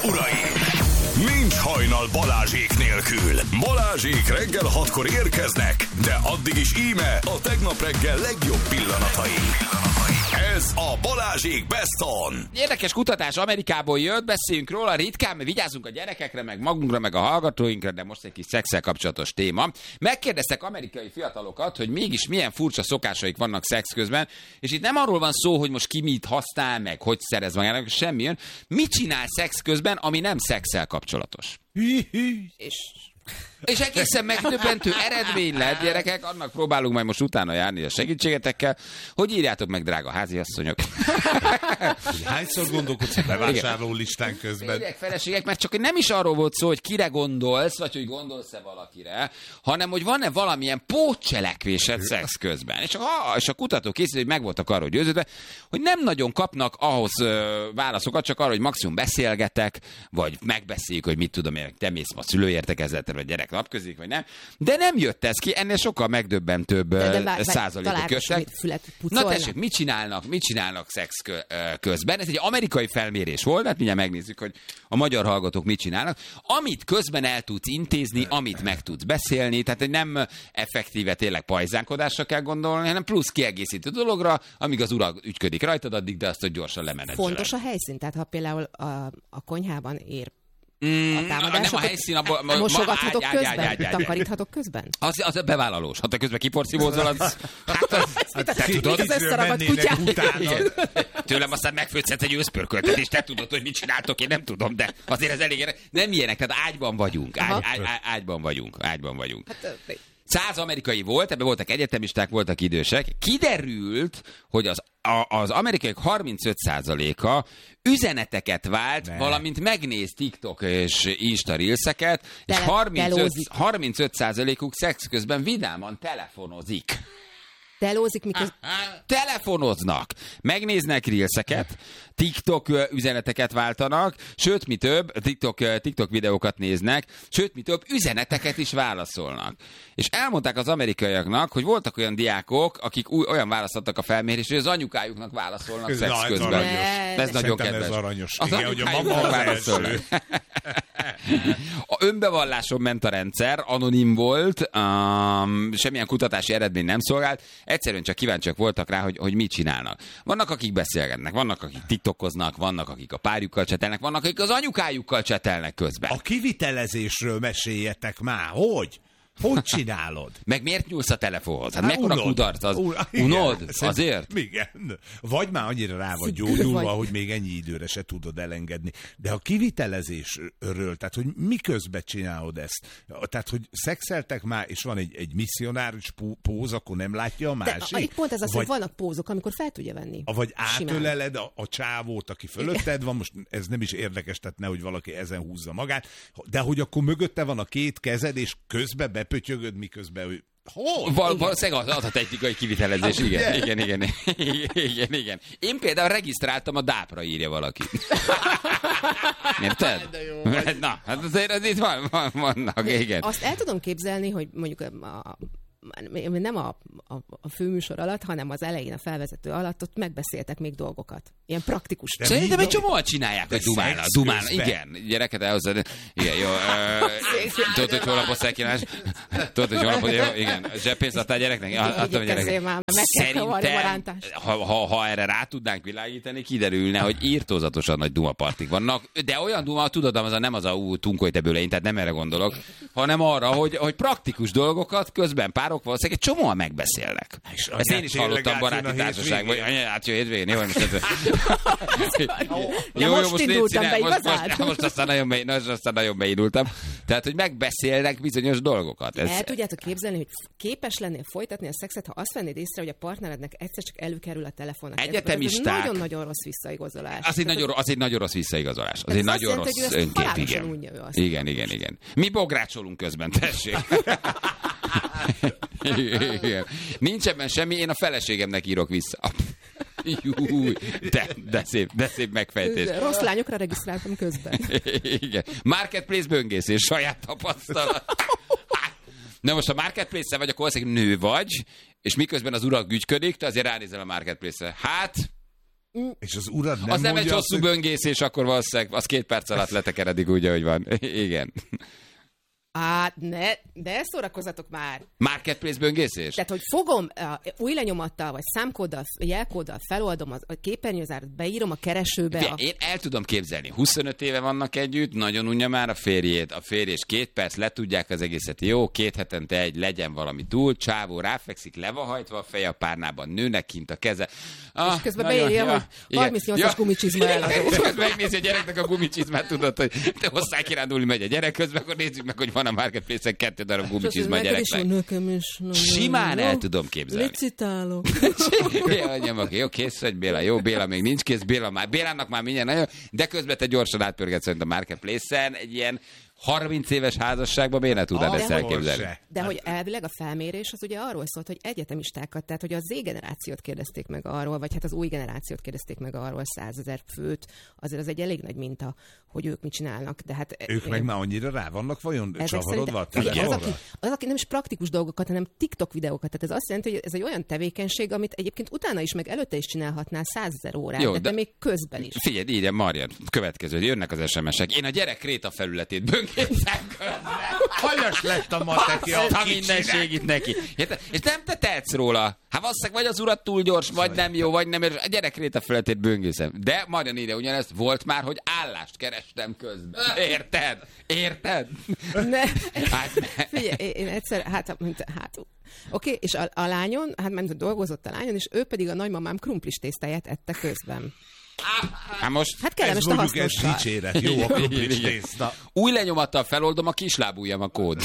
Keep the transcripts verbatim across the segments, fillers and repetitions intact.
uraim! Nincs hajnal Balázsék nélkül. Balázsék reggel hatkor érkeznek, de addig is íme a tegnap reggel legjobb pillanatai. Ez a Balázsék Best On. Érdekes kutatás Amerikából jött, beszéljünk róla, ritkán, vigyázzunk a gyerekekre, meg magunkra, meg a hallgatóinkra, de most egy kis szexszel kapcsolatos téma. Megkérdeztek amerikai fiatalokat, hogy mégis milyen furcsa szokásaik vannak szex közben, és itt nem arról van szó, hogy most ki mit használ, meg hogy szerez magának, semmilyen. Mit csinál szex közben, ami nem szexszel kapcsolatos? És... És egészen megdöbbentő eredmény lett, gyerekek, annak próbálunk majd most utána járni a segítségetekkel, hogy írjátok meg, drága háziasszonyok. Hányszor gondolkodsz a bevásárló listán közben? Férjek, feleségek, mert csak nem is arról volt szó, hogy kire gondolsz, vagy hogy gondolsz-e valakire, hanem hogy van-e valamilyen pótcselekvésed szex közben. És a, és a kutatók készítők meg voltak arról győződve, hogy nem nagyon kapnak ahhoz ö, válaszokat, csak arra, hogy maximum beszélgetek, vagy megbeszéljük, hogy mit tudom én, te mész ma szülőértekezletre, vagy gyerek napközik, vagy nem. De nem jött ez ki, ennél sokkal megdöbbentőbb de, de bár, százalékok jöttek. Na tessék, mit csinálnak, mit csinálnak szex közben? Ez egy amerikai felmérés volt, hát mindjárt megnézzük, hogy a magyar hallgatók mit csinálnak. Amit közben el tudsz intézni, amit meg tudsz beszélni, tehát nem effektíve tényleg pajzánkodásra kell gondolni, hanem plusz kiegészítő dologra, amíg az ura ügyködik rajtad addig, de azt, hogy gyorsan lemenedzseled. Fontos a helyszín, tehát ha például a, a konyhában ér Mm, a támadások, nem a helyszín, abban... Ma, mosogathatok ágy, közben? Ágy, ágy, ágy, takaríthatok közben? Az, az a bevállalós. Ha te közben kiporcivózol, az... Hát az... Hát te tudod, az összeragadt kutyát. Tőlem aztán megfőzhetsz egy őszpörköltet, és te tudod, hogy mit csináltok, én nem tudom, de azért ez elég... Nem ilyenek, tehát ágyban vagyunk. Ágy, ágy, ágy, ágyban vagyunk. Ágyban vagyunk. Hát, Száz amerikai volt, ebben voltak egyetemisták, voltak idősek. Kiderült, hogy az, a, az amerikaiak harmincöt százaléka üzeneteket vált, ne. valamint megnéz TikTok és Insta Reelseket, és harmincöt százalékuk szex közben vidáman telefonozik. Telózik, mikor... Telefonoznak, megnéznek reelseket, TikTok üzeneteket váltanak, sőt, mi több, TikTok, TikTok videókat néznek, sőt, mi több, üzeneteket is válaszolnak. És elmondták az amerikaiaknak, hogy voltak olyan diákok, akik új, olyan választottak a felmérésre, hogy az anyukájukájuknak válaszolnak ez szex na, közben. Ez, ez nagyon kedves. Ez aranyos. Az igen, hogy a mama az első. A önbevalláson ment a rendszer, anonim volt, um, semmilyen kutatási eredmény nem szolgált, egyszerűen csak kíváncsiak voltak rá, hogy, hogy mit csinálnak. Vannak, akik beszélgetnek, vannak, akik tiktokoznak, vannak, akik a párjukkal csetelnek, vannak, akik az anyukájukkal csetelnek közben. A kivitelezésről meséljetek már, hogy? Hogy csinálod? Meg miért nyúlsz a telefonhoz? Hát mekkora kudarc az? Unod? Azért? Igen. Vagy már annyira rá vagy gyógyulva, hogy még ennyi időre se tudod elengedni. De a kivitelezésről, tehát hogy miközben csinálod ezt? Tehát, hogy szexeltek már, és van egy, egy misszionáris póz, akkor nem látja a másik? De pont ez az, vagy, hogy vannak pózok, amikor fel tudja venni. Vagy átöleled a, a csávót, aki fölötted van, most ez nem is érdekes, tehát nehogy valaki ezen húzza magát, de hogy akkor mögötte van a két kezed, és közben be pötyögöd, miközben ő... Hol? Val- valószínűleg az a technikai kivitelezés, igen, igen, igen, igen, igen, igen. Én például regisztráltam a dápra, írja valaki. Érted? Na, hát azért az itt van, van, vannak, igen. Azt el tudom képzelni, hogy mondjuk a... nem a, a, a főműsor alatt, hanem az elején a felvezető alatt, ott megbeszéltek még dolgokat. Ilyen praktikus. De szerintem egy csomóan csinálják, hogy dumálnak. Dumálnak, igen. Gyereket elhozzad. Igen, jó. Tudod, hogy hol a posztelkínálás? Tudod, hogy hol a posztelkínálás? Igen. Zseppénzt adtál gyereknek? Adtam a gyereknek. Szerintem, ha, ha, ha erre rá tudnánk világítani, kiderülne, hogy írtózatosan nagy dumapartik vannak. De olyan duma, tudod, az a nem az a ú, tunkolj te bőle, én, tehát nem erre gondolok, hanem arra, hogy, hogy praktikus dolgokat közben párok valószínűleg egy csomóan megbeszélnek. Ezt én is hallottam baráti társaságban, hogy anya, átjön hétvégén, jó, most ez... Jó, most indultam be igazán. Most aztán nagyon, be, most aztán nagyon beindultam. Tehát, hogy megbeszélnek bizonyos dolgokat. Ez... El tudjátok képzelni, hogy képes lennél folytatni a szexet, ha azt vennéd észre, hogy a partnerednek egyszer csak előkerül a telefonnak. Egyetemisták. Nagyon-nagyon rossz visszaigazolás. Az egy, nagyon, az egy nagyon rossz visszaigazolás. Az egy nagyon rossz önkép, igen. Igen, igen, igen. Mi bográcsolunk közben, tessék. Igen. Nincs ebben semmi, én a feleségemnek írok vissza. Júj, de, de, szép, de szép megfejtés. Rossz lányokra regisztráltam közben. Igen. Marketplace böngészés, saját tapasztalat. Na most a Marketplace-szel vagy, akkor valószínűleg nő vagy, és miközben az urak ügyködik, te azért ránézel a Marketplace-re. Hát... És az urad nem az nem egy mondja hosszú azt, böngészés, akkor valószínűleg az két perc alatt letekeredik úgy, ahogy van. Igen. Hát, ne, de ezt szórakozzatok már. Marketplace böngészés? Tehát, hogy fogom uh, új lenyomattal, vagy számkóddal, jelkóddal, feloldom az, a képernyőzárat, beírom a keresőbe. Ugye, A... én el tudom képzelni, huszonöt éve vannak együtt, nagyon unja már a férjét, a férj és két perc, letudják az egészet, jó, két hetente egy, legyen valami túl, csávó ráfekszik, le van hajtva a feje a párnában, nőnek kint a keze. Ah, és közben beírja, hogy harmincnyolcas gumicsizma eladó. És megnézi a gyereknek a gumicsizmát, tudod, hogy te hozzá kirándulni megy a gyerek közben, akkor nézzük meg, hogy van a Marketplace-en kettő darab gumicsizma a gyereknek. Nekem is. Simán el tudom képzelni. Licitálok. Jó, kész vagy, Béla. Jó, Béla még nincs kész. Béla már, Bélának már mindjárt nagyon, de közben te gyorsan átpörgetsz szerint a Marketplace-en egy ilyen harminc éves házasságban miért ne tudnád ezt elképzelni? De hogy elvileg a felmérés az ugye arról szólt, hogy egyetemistákat, tehát hogy a Z-generációt kérdezték meg arról, vagy hát az új generációt kérdezték meg arról, százezer főt, azért az egy elég nagy minta, hogy ők mit csinálnak. De hát, ők én... meg már annyira rá vannak vajon csavarodva a telefonra? Az, aki, az, aki nem is praktikus dolgokat, hanem TikTok videókat. Tehát ez azt jelenti, hogy ez egy olyan tevékenység, amit egyébként utána is, meg előtte is csinálhatnál százezer órát, Jó, de, de még közben is. Figyelj, így, Marian, következő, jönnek az es em es-ek. Én a gyerek kréta felületét böngészem közben. Hanyas lett a matek, a mindenség neki. És nem te tehetsz róla. Hát valószínűleg vagy az urat túl gyors, vagy nem jó, vagy nem. A gyerek kréta felületét böngészem. De Marian ide ugyanezt volt már, hogy állást kerestem közben. Érted? Érted? Ne. Hát ne. Figyelj, én egyszer, hát, mint, hát oké, okay, és a, a lányon, hát nem dolgozott a lányon, és ő pedig a nagymamám krumplis tésztáját ette közben. Hát most... Hát kellemes a hasznossal. Ez dicséret, jó a krumplis tészta. Új lenyomattal feloldom a kislábujjam a kód.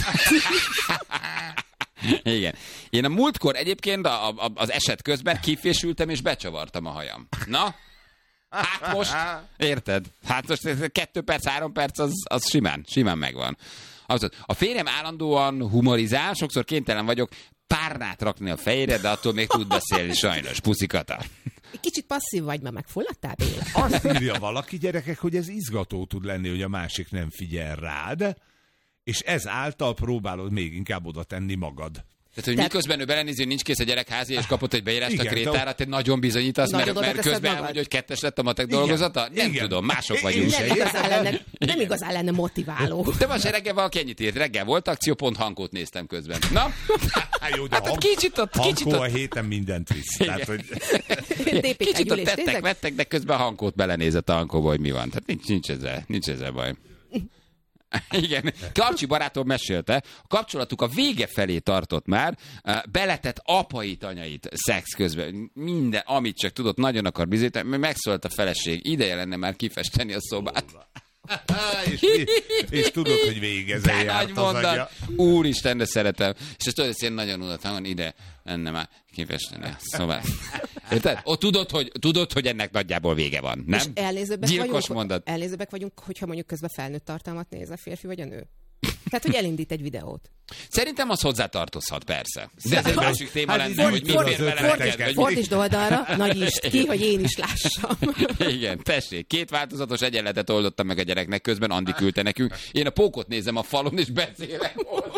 Igen. Én a múltkor egyébként a, a, az eset közben kifésültem és becsavartam a hajam. Na? Hát most, érted? Hát most kettő perc, három perc, az, az simán, simán megvan. Az, a férjem állandóan humorizál, sokszor kénytelen vagyok párnát rakni a fejére, de attól még tud beszélni sajnos. Puszikata. Kicsit passzív vagy, mert megfulladtál, Béla? Azt írja valaki, gyerekek, hogy ez izgató tud lenni, hogy a másik nem figyel rád, és ezáltal próbálod még inkább oda tenni magad. Tehát, hogy Tehát... miközben ő belenézi, hogy nincs kész a gyerek házi, és kapott egy beírást a krétára, te nagyon bizonyítasz, mert, mert közben elmondja, hogy kettes lett a matek igen. dolgozata? Nem igen. tudom, mások vagyunk. Nem igazán, lenne, nem igazán lenne motiváló. De most reggel valaki ennyit írt. Reggel volt akció, pont Hankót néztem közben. Na? Hát jó, de hát, hang... kicsit ott, kicsit Hankó ott... a héten mindent visz. Tehát, hogy... Kicsit ott tettek, vettek, de közben Hankót belenézett a Hankóba, hogy mi van. Tehát nincs, nincs, ezzel, nincs ezzel baj. Igen. Karcsi barátom mesélte, a kapcsolatuk a vége felé tartott már, beletett apait, anyait szex közben. Minden, amit csak tudott, nagyon akar bizonyítani, megszólt a feleség, ideje lenne már kifesteni a szobát. és, és tudod, hogy végezel járt az agya. Úristen, de szeretem. És ezt tudod, hogy én nagyon unottam, van ide lenne már kifesteni a szobát. Érted? O, tudod, hogy, tudod, hogy ennek nagyjából vége van, nem? És elnézőbbek Gyilkos vagyunk, mondat. Elnézőbbek vagyunk, hogyha mondjuk közben felnőtt tartalmat néz a férfi vagy a nő. Tehát, hogy elindít egy videót. Szerintem az hozzátartozhat, persze. De ez egy másik téma hát lenne, hogy mi fér vele. Fordítsd oldalra, nagyítsd ki, hogy én is lássam. Igen, tessék, két változatos egyenletet oldottam meg a gyereknek, közben Andi küldte nekünk. Én a pókot nézem a falon, és beszélek hozzá.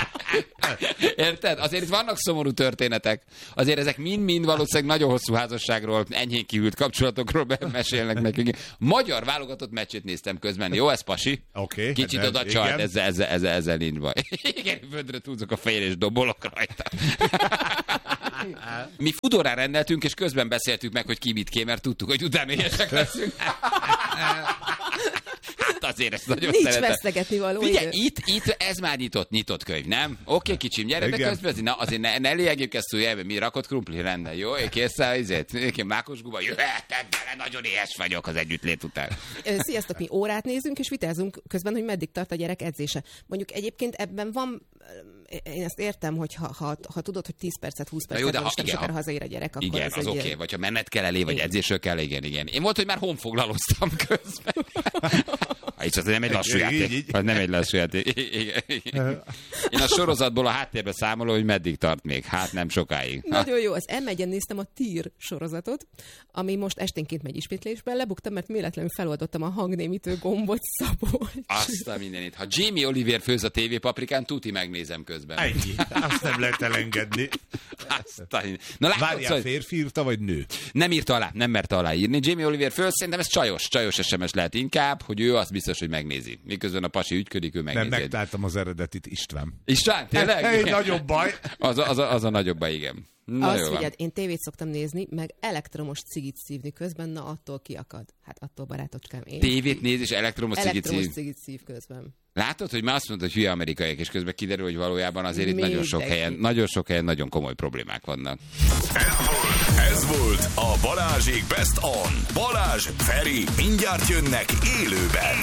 Érted? Azért itt vannak szomorú történetek. Azért ezek mind-mind valószínűleg nagyon hosszú házasságról, enyhén kihűlt kapcsolatokról mesélnek nekünk. Magyar válogatott meccsét néztem közben. Jó, ez pasi? Okay, kicsit oda csalt, ezzel, ezzel, ezzel, ezzel nincs baj. Igen, földre túlzok a fejére, és dobolok rajta. Mi Fudorán rendeltünk, és közben beszéltük meg, hogy ki mit ké, mert tudtuk, hogy utána éhesek leszünk. Hát azért ezt nagyon nincs szeretem. vesztegetni való Figyelj, itt, itt ez már nyitott, nyitott könyv, nem? Oké, okay, kicsim, gyere be közben, na azért ne, ne léljük ezt újjelbe, mi rakott krumpli, rendben, jó? Kész el, izét, én mákos guba, jöhetek bele, nagyon éhes vagyok az együttlét után. Sziasztok, mi órát nézünk, és vitázunk közben, hogy meddig tart a gyerek edzése. Mondjuk egyébként ebben van, én ezt értem, hogy ha, ha, ha tudod, hogy tíz percet, húsz percet, de most nem sokára hazaér a gyerek, akkor igen, az, az oké, okay. Vagy ha menet kell elé, vagy edzésről kell, igen, igen. Én volt, hogy már honfoglaloztam közben. És az nem egy lassú játék. Az nem egy lassú játék. Én a sorozatból a háttérbe számolom, hogy meddig tart még. Hát nem sokáig. Nagyon jó. Az em egyen néztem a Tír sorozatot, ami most esténként megy ismétlésben. Lebuktam, mert véletlenül feloldottam a hangnémítő gombot, Szabolcs. Azt a mindenit. Ha Jamie Oliver főz a tévépaprikán, tuti megnézem közben. Ennyi. Azt nem lehet elengedni. Azt a... Na, látod, várjál, szóval... férfi írta, vagy nő? Nem írta alá, nem merte aláírni. Jamie Oliver föl, szerintem ez csajos, csajos es em es lehet inkább, hogy ő azt biztos, hogy megnézi. Miközben a pasi ügyködik, ő megnézi. Nem, megtaláltam az eredetit, István. István, tényleg? Egy nagyobb baj. Az a, az a, az a nagyobb baj, igen. Na, azt figyeld, én tévét szoktam nézni, meg elektromos cigit szívni közben, na attól kiakad. Hát attól, barátocskám, én. Tévét néz és elektromos cigit szív. Elektromos cigit szív közben. Látod, hogy már azt mondtad, hogy hülye amerikaiak, és közben kiderül, hogy valójában azért itt nagyon sok helyen, nagyon sok helyen nagyon komoly problémák vannak. Ez volt a Balázsék Best On. Balázs, Feri, mindjárt jönnek élőben.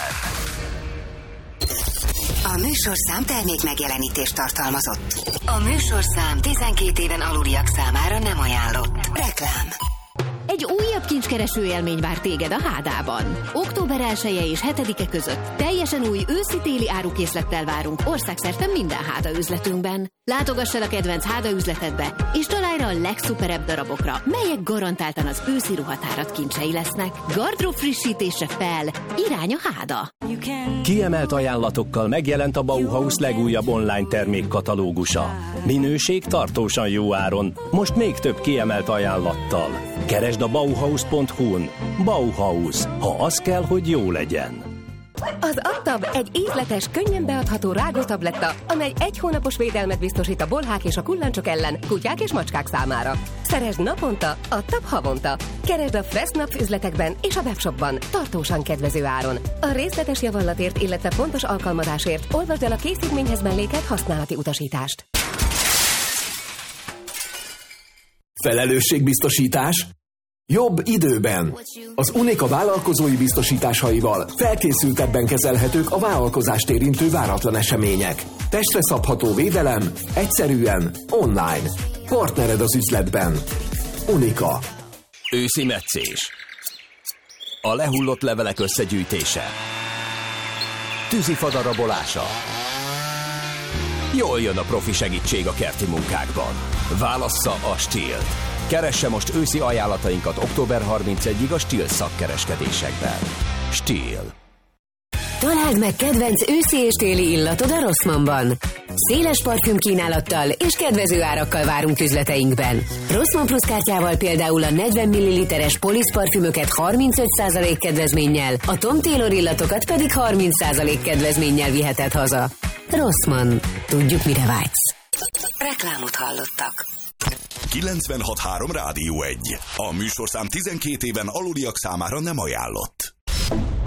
A műsorszám termék megjelenítést tartalmazott. A műsorszám tizenkét éven aluliak számára nem ajánlott. Reklám. Egy újabb kincskereső élmény vár téged a Hádában. október elseje és hetedike között teljesen új őszi-téli árukészlettel várunk országszerte minden Háda üzletünkben. Látogass el a kedvenc Háda üzletedbe, és találj rá a legszuperebb darabokra, melyek garantáltan az őszi ruhatárat kincsei lesznek. Gardrób frissítésre fel, irány a Háda. Kiemelt ajánlatokkal megjelent a Bauhaus legújabb online termékkatalógusa. Minőség tartósan jó áron, most még több kiemelt ajánlattal. Keresd a bauhaus pont hu-n. Bauhaus, ha az kell, hogy jó legyen. Az Attab egy ízletes, könnyen beadható rágótabletta, amely egy hónapos védelmet biztosít a bolhák és a kullancsok ellen, kutyák és macskák számára. Szeresd naponta, Attab havonta. Keresd a Fressnapf üzletekben és a webshopban, tartósan kedvező áron. A részletes javallatért, illetve pontos alkalmazásért olvasd el a készítményhez mellékelt használati utasítást. Felelősségbiztosítás? Jobb időben. Az Unica vállalkozói biztosításaival felkészültebben kezelhetők a vállalkozást érintő váratlan események. Testre szabható védelem, egyszerűen, online. Partnered az üzletben. Unica. Őszi metszés. A lehullott levelek összegyűjtése. Tűzifa darabolása. Jól jön a profi segítség a kerti munkákban. Válassza a Stihl-t. Keresse most őszi ajánlatainkat október harmincegyedikéig a Stihl szakkereskedésekben. Stihl. Találd meg kedvenc őszi és téli illatod a Rossmannban. Széles parfüm kínálattal és kedvező árakkal várunk üzleteinkben. Rossmann Plus kártyával például a negyven milliliteres Polisz parfümöket harmincöt százalék kedvezménnyel, a Tom Taylor illatokat pedig harminc százalék kedvezménnyel viheted haza. Rossmann. Tudjuk, mire vágysz. Reklámot hallottak. kilencvenhat három Rádió egy. A műsorszám tizenkét éven aluliak számára nem ajánlott.